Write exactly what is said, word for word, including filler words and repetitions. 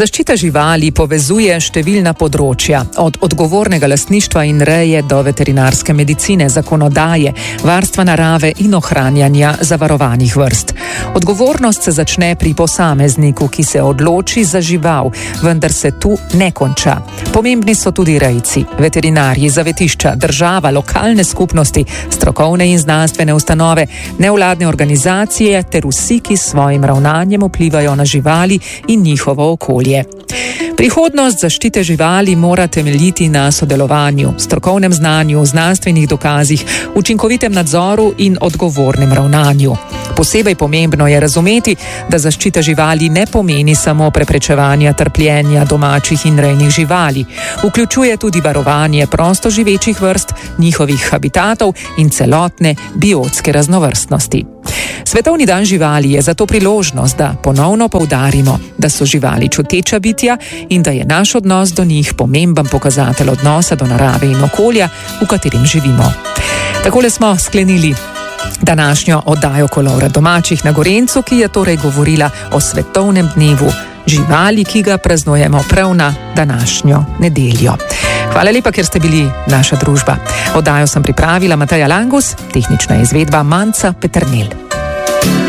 Zaščita živali povezuje številna področja, od odgovornega lastništva in reje do veterinarske medicine, zakonodaje, varstva narave in ohranjanja zavarovanih vrst. Odgovornost se začne pri posamezniku, ki se odloči za žival, vendar se tu ne konča. Pomembni so tudi rejci, veterinarji, zavetišča, država, lokalne skupnosti, strokovne in znanstvene ustanove, nevladne organizacije ter vsi, ki s svojim ravnanjem vplivajo na živali in njihovo okolje. Prihodnost zaščite živali mora temeljiti na sodelovanju, strokovnem znanju, znanstvenih dokazih, učinkovitem nadzoru in odgovornem ravnanju. Posebej pomembno je razumeti, da zaščita živali ne pomeni samo preprečevanja trpljenja domačih in rejnih živali. Vključuje tudi varovanje prostoživečih vrst, njihovih habitatov in celotne biotske raznovrstnosti. Svetovni dan živali je zato priložnost, da ponovno poudarimo, da so živali čuteča bitja in da je naš odnos do njih pomemben pokazatelj odnosa do narave in okolja, v katerem živimo. Takole smo sklenili današnjo oddajo Kolovra domačih na Gorencu, ki je torej govorila o svetovnem dnevu živali, ki ga praznujemo prav na današnjo nedeljo. Hvala lepa, ker ste bili naša družba. Oddajo sem pripravila Mateja Langus, tehnična izvedba Manca Peternel.